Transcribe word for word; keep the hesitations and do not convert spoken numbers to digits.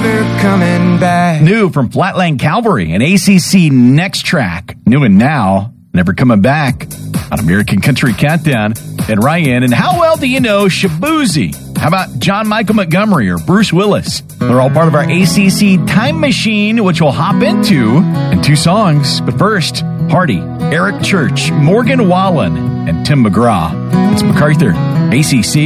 never coming back. New from Flatland Calvary, an A C C Next Track. New and now, never coming back. On American Country Countdown. And Ryan, and how well do you know Shaboozey? How about John Michael Montgomery or Bruce Willis? They're all part of our A C C Time Machine, which we'll hop into in two songs. But first, Hardy, Eric Church, Morgan Wallen, and Tim McGraw. It's MacArthur, A C C.